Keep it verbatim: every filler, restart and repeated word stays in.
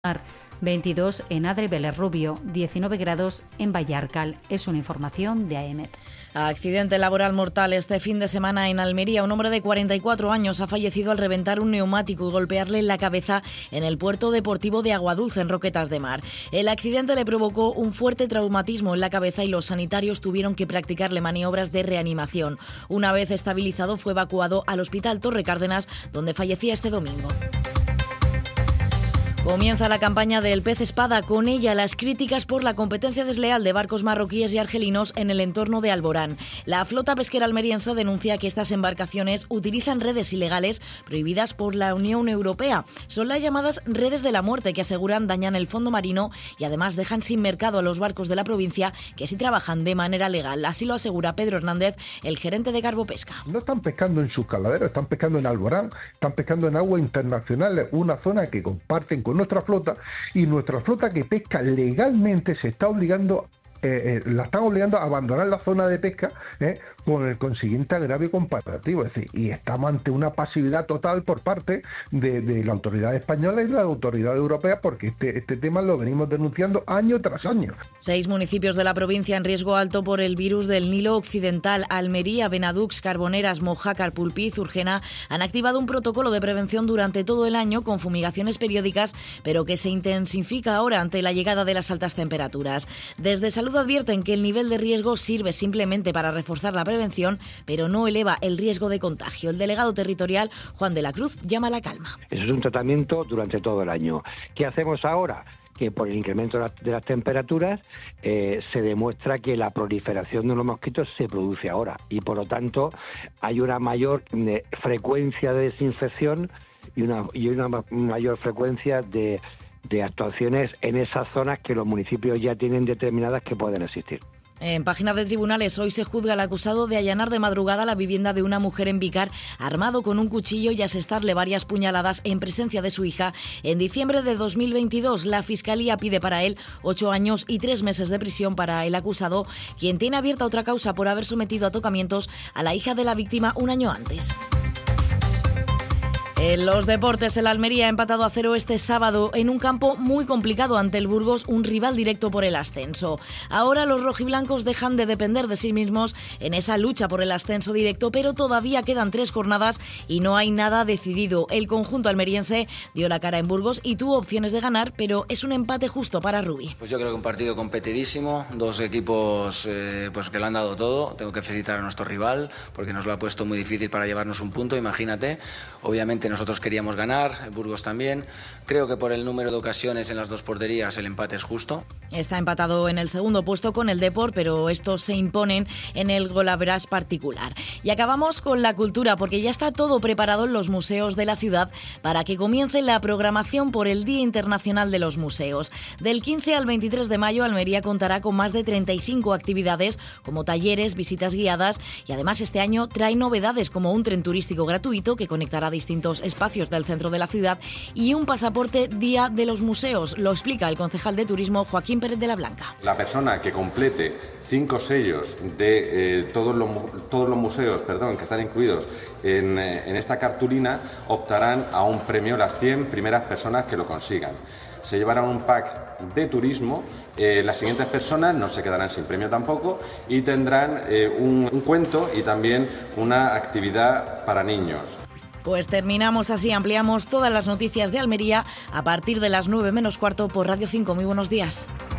veintidós en Adre Vélez Rubio, diecinueve grados en Vallarcal. Es una información de A E M E T. Accidente laboral mortal este fin de semana en Almería. Un hombre de cuarenta y cuatro años ha fallecido al reventar un neumático y golpearle en la cabeza en el puerto deportivo de Aguadulce, en Roquetas de Mar. El accidente le provocó un fuerte traumatismo en la cabeza y los sanitarios tuvieron que practicarle maniobras de reanimación. Una vez estabilizado, fue evacuado al Hospital Torre Cárdenas, donde fallecía este domingo. Comienza la campaña del pez espada. Con ella las críticas por la competencia desleal de barcos marroquíes y argelinos en el entorno de Alborán. La flota pesquera almeriense denuncia que estas embarcaciones utilizan redes ilegales prohibidas por la Unión Europea. Son las llamadas redes de la muerte, que aseguran dañan el fondo marino y además dejan sin mercado a los barcos de la provincia que sí trabajan de manera legal. Así lo asegura Pedro Hernández, el gerente de Carbopesca. No están pescando en sus caladeros, están pescando en Alborán, están pescando en aguas internacionales, una zona que comparten con nuestra flota, y nuestra flota que pesca legalmente se está obligando Eh, eh, la están obligando a abandonar la zona de pesca eh, con el consiguiente agravio comparativo. Es decir, y estamos ante una pasividad total por parte de, de la autoridad española y la autoridad europea, porque este, este tema lo venimos denunciando año tras año. Seis municipios de la provincia en riesgo alto por el virus del Nilo Occidental. Almería, Benadux, Carboneras, Mojácar, Pulpí, Urgena han activado un protocolo de prevención durante todo el año con fumigaciones periódicas, pero que se intensifica ahora ante la llegada de las altas temperaturas. Desde Salud advierten que el nivel de riesgo sirve simplemente para reforzar la prevención, pero no eleva el riesgo de contagio. El delegado territorial, Juan de la Cruz, llama a la calma. Eso es un tratamiento durante todo el año. ¿Qué hacemos ahora? Que por el incremento de las, de las temperaturas eh, se demuestra que la proliferación de los mosquitos se produce ahora y por lo tanto hay una mayor eh, frecuencia de desinfección y una, y una mayor frecuencia de de actuaciones en esas zonas que los municipios ya tienen determinadas que pueden existir. En páginas de tribunales, hoy se juzga al acusado de allanar de madrugada la vivienda de una mujer en Vicar, armado con un cuchillo y asestarle varias puñaladas en presencia de su hija. En diciembre de dos mil veintidós, la Fiscalía pide para él ocho años y tres meses de prisión para el acusado, quien tiene abierta otra causa por haber sometido a tocamientos a la hija de la víctima un año antes. En los deportes, el Almería ha empatado a cero este sábado en un campo muy complicado ante el Burgos, un rival directo por el ascenso. Ahora los rojiblancos dejan de depender de sí mismos en esa lucha por el ascenso directo, pero todavía quedan tres jornadas y no hay nada decidido. El conjunto almeriense dio la cara en Burgos y tuvo opciones de ganar, pero es un empate justo para Rubí. Pues yo creo que un partido competidísimo, dos equipos eh, pues que lo han dado todo. Tengo que felicitar a nuestro rival porque nos lo ha puesto muy difícil para llevarnos un punto, imagínate. Obviamente nosotros queríamos ganar, Burgos también. Creo que por el número de ocasiones en las dos porterías el empate es justo. Está empatado en el segundo puesto con el Depor, pero estos se imponen en el golaveraje particular. Y acabamos con la cultura, porque ya está todo preparado en los museos de la ciudad para que comience la programación por el Día Internacional de los Museos. Del quince al veintitrés de mayo, Almería contará con más de treinta y cinco actividades, como talleres, visitas guiadas, y además este año trae novedades como un tren turístico gratuito que conectará distintos espacios del centro de la ciudad y un pasaporte Día de los Museos. Lo explica el concejal de Turismo, Joaquín Pérez de la Blanca. La persona que complete cinco sellos de eh, todos, los, todos los museos perdón, que están incluidos en, eh, en esta cartulina optarán a un premio, las cien primeras personas que lo consigan. Se llevarán un pack de turismo, eh, las siguientes personas no se quedarán sin premio tampoco y tendrán eh, un, un cuento y también una actividad para niños. Pues terminamos así, ampliamos todas las noticias de Almería a partir de las nueve menos cuarto por Radio cinco. Muy buenos días.